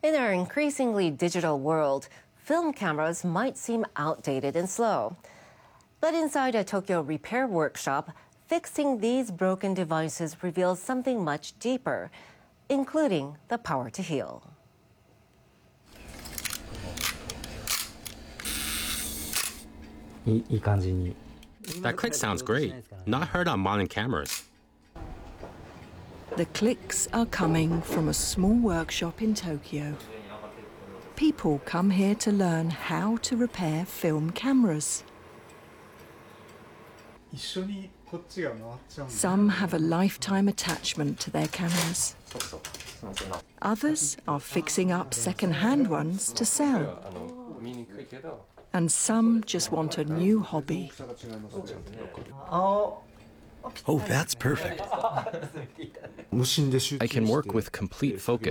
In our increasingly digital world, film cameras might seem outdated and slow. But inside a Tokyo repair workshop, fixing these broken devices reveals something much deeper, including the power to heal. That click sounds great. Not heard on modern cameras. The clicks are coming from a small workshop in Tokyo. People come here to learn how to repair film cameras. Some have a lifetime attachment to their cameras. Others are fixing up second-hand ones to sell. And some just want a new hobby. Oh, that's perfect. I can work with complete focus.